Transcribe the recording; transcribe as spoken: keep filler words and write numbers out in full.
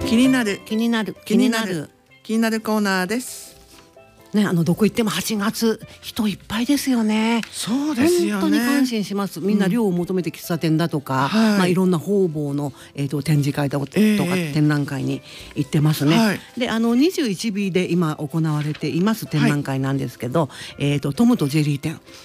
気になる気になる気になる気になるコーナーですね。あのどこ行ってもはちがつ人いっぱいですよね。 そうですよね。 本当に感心します。みんな涼を求めて喫茶店だとか、 うんはいまあ、いろんな方々の、えー、と展示会だとか、 えー展覧会に行ってますね、 はい、 であのにじゅういちビーで今行われています展覧会なんですけど、はい、えー、とトムとジェリー展